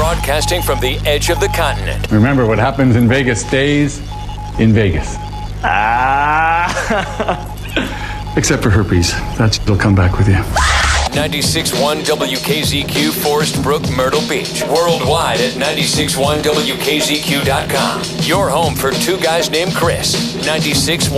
Broadcasting from the edge of the continent. Remember, what happens in Vegas stays in Vegas. Except for herpes. That'll come back with you. 96.1 WKZQ, Forest Brook, Myrtle Beach. Worldwide at 96.1WKZQ.com. Your home for two guys named Chris. 96.1